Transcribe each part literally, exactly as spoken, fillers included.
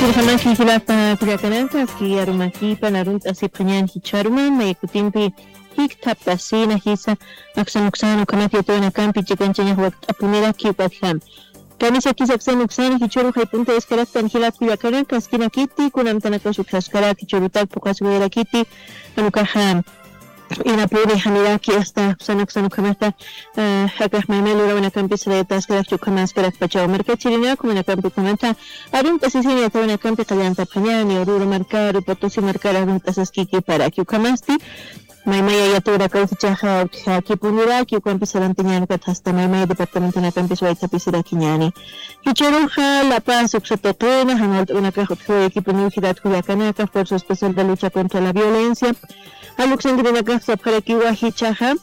Kurhamaki hilapa kurakananka ki arumaki panarut asiphanyan hicharman mayakutimpi hik tapasina hisa aksanuksano kamati atona kampi chikanchanya huak apunera ki upatham Kamisa kisaksan uksana hichuru haipunta eskarak tan hilat kurakananka skina kiti kunam tanakasuk haskarak hichurutak pokaswera kiti anukaham ina puri hamiraki hasta sanak sanuk kamata hakah maimelu rawana kampi sreta skarak chukama skarak pachao marka chirina kumana kampi kamata arun tasisini atawana kampi kalanta phanyani oruro markaru potosi markara arun tasaskiki para kyukamasti maimaya yatura kausichaha kipunira kyukampi sarantinyani kathasta maimaya departamento na kampi swaita pisira kinyani hichuruja la paz uksatotena hanalt una kahotjo ekipunu hidat kuyakanaka fuerza especial de lucha contra la violencia Alexandrina Casa para que Wahichaha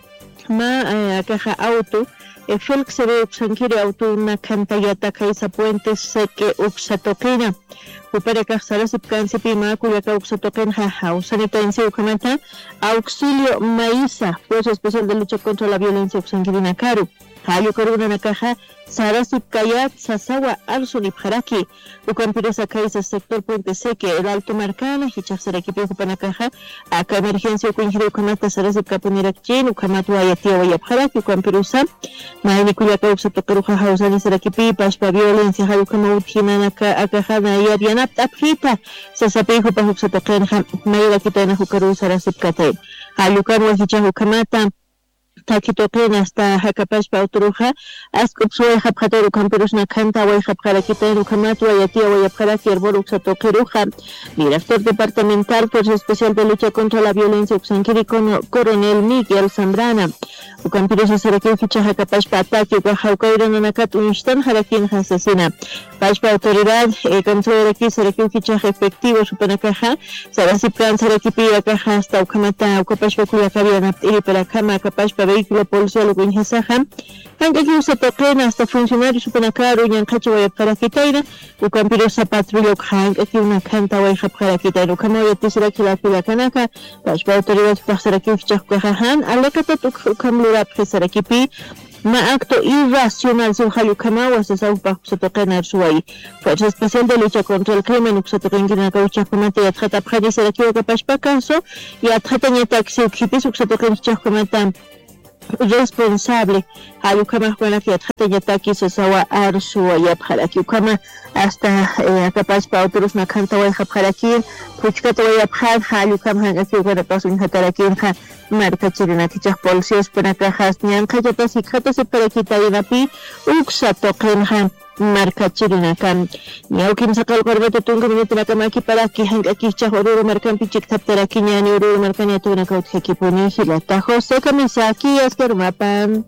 ma caja auto el Felix se ve uxanquiri auto una cantayata kaisa puente seque uxatokena upara casara se canse pima cuya uxatoken jaja usanita en seu comenta auxilio maísa fuerza especial de lucha contra la violencia uxanquirina caru Hayo corona na caja Sarasip Kayat Sasawa Arsunip Haraki Ucampiresa Kaisa sector Puente Seque el Alto Marcana Hichasaraki Panakaja Aka emergencia Kuinjiro Kamata Sarasip Kapunirakin Ukamatu Ayatia Wayap Haraki Ucampirusa Maini Kuyaka Uxatokaruja Hausani Sarakipi Pashpa Violencia Hayukama Uthinanaka Akahana Yarianap Apita Sasapijo Pahuxatokenja Mayra Kitana Hukaru Sarasip Kate Hayukaru Hichahu Kamata Takitokena hasta Hakapashpa Uturuja, Askupsue Hapjatoru Campirusna Kanta, Wayhapjarakita, Kamatu, Ayatia, Wayapjaraki, Erboruxatokeruja, director departamental, Fuerza Especial de Lucha contra la Violencia, Uxanquiri, Coronel Miguel Zambrana, Ucampirusa Sarakin, Ficha Hakapashpa, Ataki, Wahaukaira, Nanakat, Unstan, Harakin, Asesina, Pashpa Autoridad, Control aquí, Sarakin, Ficha Efectivo, Supanakaja, Sarasipran, Sarakipi, Akaja, hasta Ukamata, Ukapashpa, Kuyakabia, Naptiri, Perakama, Kapashpa, vehículo policial o Inhasaja, aunque aquí usa toquena hasta funcionarios supanacaro y ancacho voy a para quitaira, o campirosa patrulla hang, aquí una canta voy a para quitaira, como ya te será que la pila canaca, las autoridades pasar aquí fichajahan, a la cata tu camlura presar aquí pi, ma acto irracional su hayukama o se saupa se toquena suai. Fuerza Especial de Lucha contra el Crimen, se toquen en la caucha comate y atrata pradi será que capaz pa caso, y atrata ni taxi o kitis, se toquen chachomatan. Responsable Hayukama Juana que Yataki Sasawa Arsua Yapharaki Ukama hasta capaz para otros na canta wa Yapharaki Puchkato Yaphad Hayukam Hangaki Ugana Pasun Hatarakin Marca Chirina Kichak Polsios Panakajas Nyan Kayatas y Katas para quitar Yanapi Uksa Tokenham Marca Chirina Kan Niaukim Sakal Corbeto Tunga Minutuna Kamaki para que Hangaki Chahoro Marcan Pichik Taptaraki Nyani Uru Marcaniato Nakauki Puni Hilata Jose Kamisaki Askermapan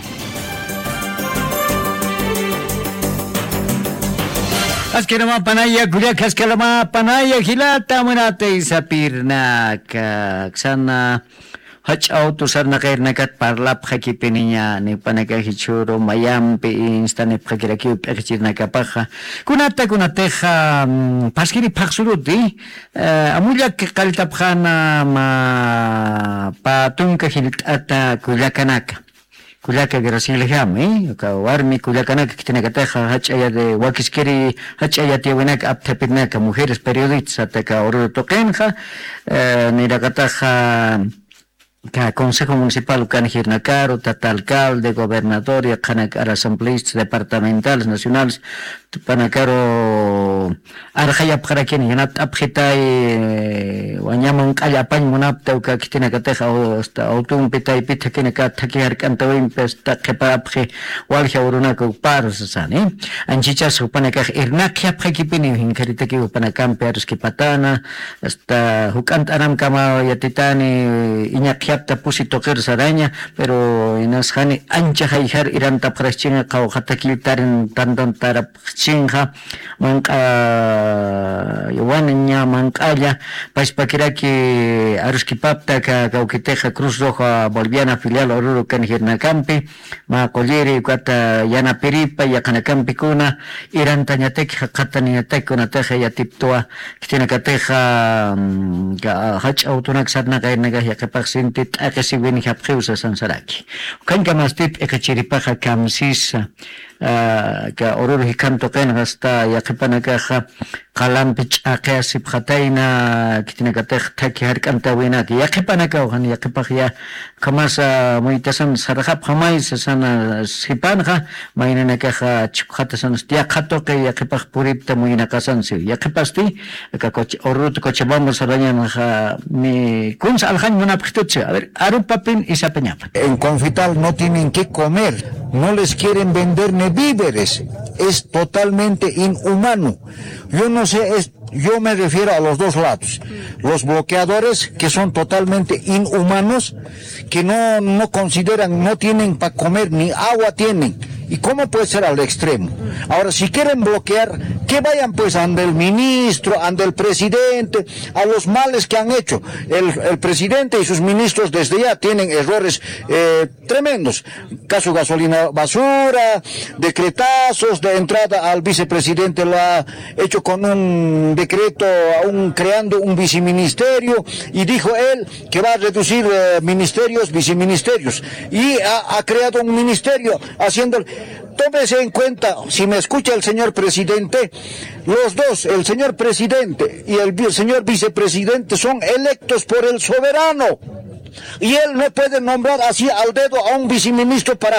Askerama panaya guliak askerama panaya hilata munate isapirna ka sana hach auto sar nakair nakat parlap hakipininya ni panaka hichuro mayampi instane prakiraki pekchir nakapaja kunata kunateja paskiri paksuruti amulia que kaltapjana ma patunka hilata kulakanaka Kulaka Graciela Jam, ka warmi kulakana que tiene que teja hachaya de wakiskiri hachaya tiawinak aptepinaka mujeres periodistas ataka oro tokenja ni rakataja ka Consejo Municipal Canjirnacaro, tata alcalde, gobernador y canak asambleístas departamentales nacionales panacaro arjaya para quien yanat abjitay wanyaman kaya pan munapta ka kitina kateja o hasta autum pitay pita kina ka takihar kantawin pesta kepa abje walja urunako paros sani anchichas panakaj irnakya abjipini hinkarita ki panakam peros ki patana hasta hukant anam kama yatitani iñakya ta pusito ker saraña pero inashani ancha hayjar iranta prachinga kawjata kiltarin tandan tarap chinja manka yawananya mankaya paispakiraki aruskipapta ka kaukiteja Cruz Roja Boliviana filial Oruro Canjirnacampi ma colliri kata yana piripa yakanakampi kuna irantañatek hakataniatek kuna teja yatiptua kitina kateja hach autonak sarna kainaga yakapaksinti akasi wini hapjeusa sansaraki kanka mastip ekachiripaja kamsisa ka Oruro hikanto ken hasta yakipanakaja qalampi ch'aqe asipqatayna kitinakatej taki hark'anta winaki yaqipanaka uhan yaqipaq ya kamasa muytasan sarajap jamay sasana sipanja maynanakaja chipqata sanas yaqatoqe yaqipaq puripta muynaqasansi yaqipasti kakoche orut Cochabamba saraña mi kunsa aljan munapqituchi a ver arupapin y sapeñapa. En Confital no tienen que comer, no les quieren vender ni víveres, es totalmente inhumano. Yo no sé, es, yo me refiero a los dos lados. Los bloqueadores que son totalmente inhumanos, que no, no consideran, no tienen para comer, ni agua tienen. ¿Y cómo puede ser al extremo? Ahora, si quieren bloquear, que vayan pues ante el ministro, ante el presidente, a los males que han hecho. El, el presidente y sus ministros desde ya tienen errores eh, tremendos. Caso gasolina basura, decretazos de entrada al vicepresidente lo ha hecho con un decreto, un, creando un viceministerio, y dijo él que va a reducir eh, ministerios, viceministerios, y ha, ha creado un ministerio haciendo... Tómese en cuenta, si me escucha el señor presidente, los dos, el señor presidente y el señor vicepresidente, son electos por el soberano. Y él no puede nombrar así al dedo a un viceministro para,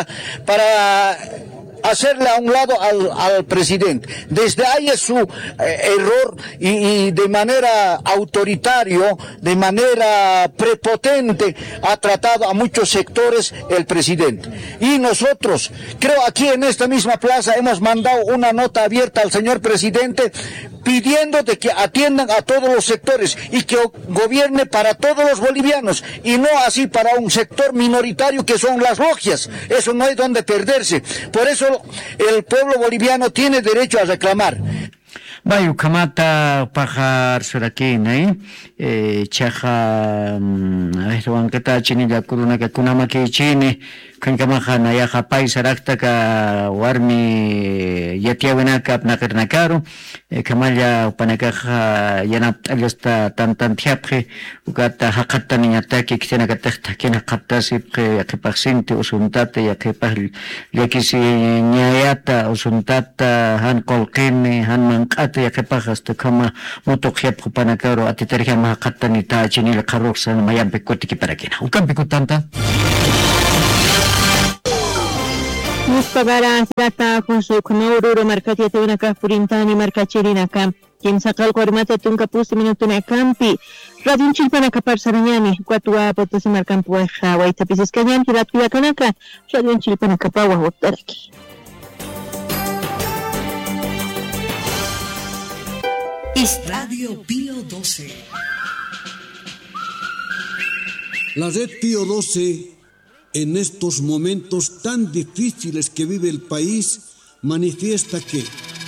para hacerle a un lado al, al presidente. Desde ahí es su eh, error y, y de manera autoritario, de manera prepotente, ha tratado a muchos sectores el presidente. Y nosotros, creo aquí en esta misma plaza, hemos mandado una nota abierta al señor presidente pidiendo de que atiendan a todos los sectores y que gobierne para todos los bolivianos y no así para un sector minoritario que son las logias. Eso no hay donde perderse. Por eso el pueblo boliviano tiene derecho a reclamar. Bayu kamata pajar surakina eh chaja a ver wankata chini la kuruna ka kunama ke chini kan kamaja na ya japai sarakta ka warmi yatia wenaka napirna karo kamaya panaka yanap alista tan tan tiapre ugata hakata ni ataki kitena katakta kina qatasi que yakipaksinti usuntate yakipal yakisi nyayata usuntata han kolqini han manqat ya que pajas te kama moto khiap pana karo atiterja ma qatani ta chini la qarroxa mayam pekoti ki para kina ukam pekutanta Muspagara data konso kunoro markati te una ka purintani markachirina kam quien sacal cormata tunka pusti minuto na campi radin chilpana kapar saranyani kwatua potosi markampu wa waita pisis kanyam kilatuya kanaka radin chilpana kapawa wotaraki. Radio Pío doce. La red Pío doce, en estos momentos tan difíciles que vive el país, manifiesta que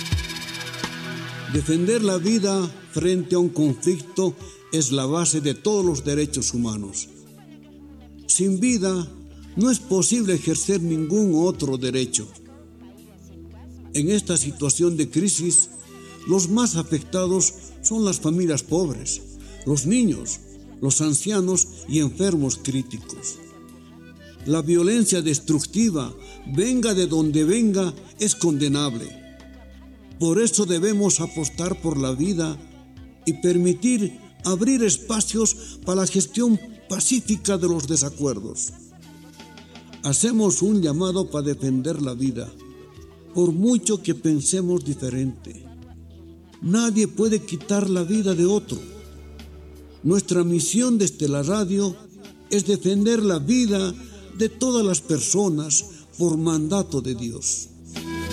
defender la vida frente a un conflicto es la base de todos los derechos humanos. Sin vida no es posible ejercer ningún otro derecho. En esta situación de crisis, los más afectados son las familias pobres, los niños, los ancianos y enfermos críticos. La violencia destructiva, venga de donde venga, es condenable. Por eso debemos apostar por la vida y permitir abrir espacios para la gestión pacífica de los desacuerdos. Hacemos un llamado para defender la vida, por mucho que pensemos diferente. Nadie puede quitar la vida de otro. Nuestra misión desde la radio es defender la vida de todas las personas por mandato de Dios.